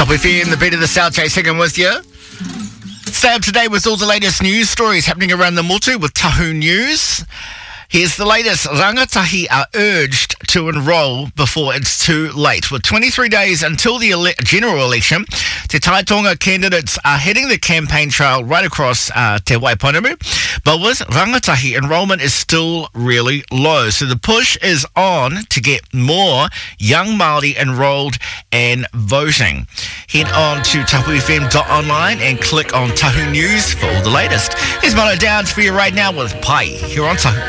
Top FM, the beat of the South Chase singing with you. Stay up to date with all the latest news stories happening around the Motu with Tahu News. Here's the latest. Rangatahi are urged to enrol before it's too late. With 23 days until the general election, Te Taitonga candidates are heading the campaign trail right across Te Waiponamu. But with rangatahi, enrolment is still really low. So the push is on to get more young Māori enrolled and voting. Head on to tahufm.online and click on Tahu News for all the latest. Here's Mono Downs for you right now with Pai here on Tahu.